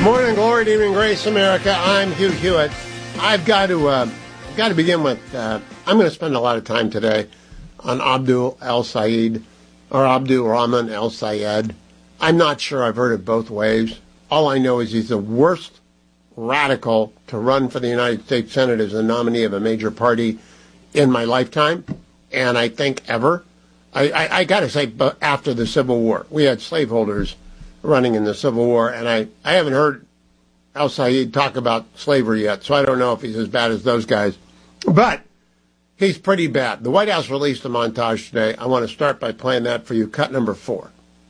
Morning glory, evening grace, America. I'm Hugh Hewitt. I've got to begin with. I'm going to spend a lot of time today on Abdul al-Sayed or Abdul Rahman al-Sayed. I'm not sure I've heard it both ways. All I know is he's the worst radical to run for the United States Senate as a nominee of a major party in my lifetime, and I think ever. I got to say, but after the Civil War, we had slaveholders running in the Civil War, and I haven't heard al-Sayed talk about slavery yet, so I don't know if he's as bad as those guys. But he's pretty bad. The White House released a montage today. I want to start by playing that for you. Cut number 4.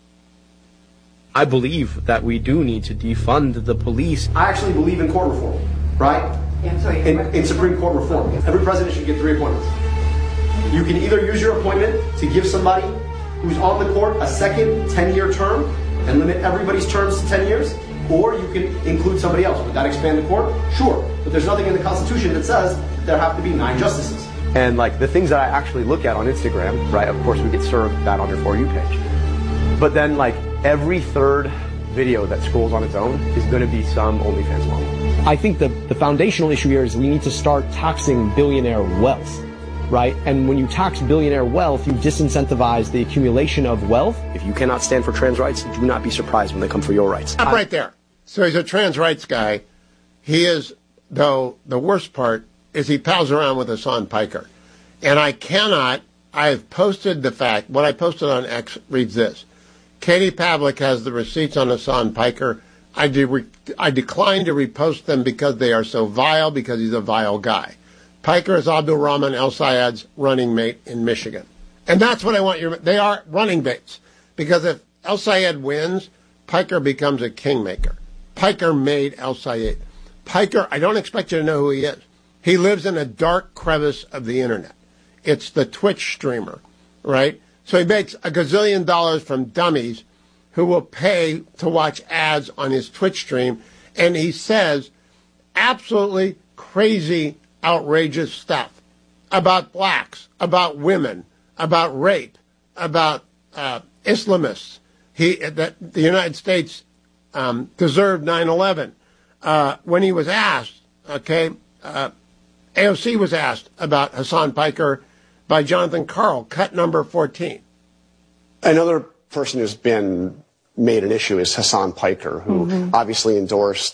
I believe that we do need to defund the police. I actually believe in court reform, right? Yeah, I'm sorry. In Supreme Court reform. Every president should get 3 appointments. You can either use your appointment to give somebody who's on the court a second 10-year term and limit everybody's terms to 10 years, or you can include somebody else. Would that expand the court? Sure. But there's nothing in the Constitution that says there have to be 9 justices. And like the things that I actually look at on Instagram, right, of course we get served that on your For You page. But then like every third video that scrolls on its own is going to be some OnlyFans model. I think the foundational issue here is we need to start taxing billionaire wealth, right? And when you tax billionaire wealth, you disincentivize the accumulation of wealth. If you cannot stand for trans rights, do not be surprised when they come for your rights. Stop right there. So he's a trans rights guy. He is, though, the worst part is he pals around with Hasan Piker. And I've posted the fact, what I posted on X reads this. Katie Pavlik has the receipts on Hasan Piker. I declined to repost them because they are so vile, because he's a vile guy. Piker is Abdul Rahman al-Sayed's running mate in Michigan. And that's what I want they are running mates. Because if al-Sayed wins, Piker becomes a kingmaker. Piker made al-Sayed. Piker, I don't expect you to know who he is. He lives in a dark crevice of the internet. It's the Twitch streamer, right? So he makes $1 gazillion from dummies who will pay to watch ads on his Twitch stream. And he says absolutely crazy, outrageous stuff about blacks, about women, about rape, about Islamists. That the United States deserved 9/11. When he was asked, AOC was asked about Hasan Piker by Jonathan Karl, cut number 14. Another person who's been made an issue is Hasan Piker, who obviously endorsed